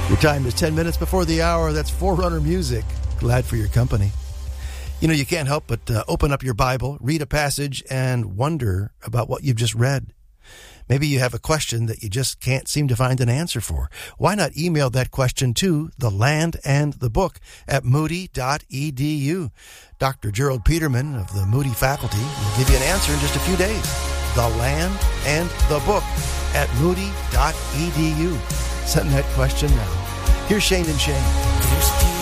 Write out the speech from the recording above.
Your time is 10 minutes before the hour. That's Forerunner Music. Glad for your company. You know, you can't help but open up your Bible, read a passage, and wonder about what you've just read. Maybe you have a question that you just can't seem to find an answer for. Why not email that question to The Land and the Book at moody.edu. Dr. Gerald Peterman of the Moody faculty will give you an answer in just a few days. The Land and the Book at moody.edu. Send that question now. Here's Shane and Shane.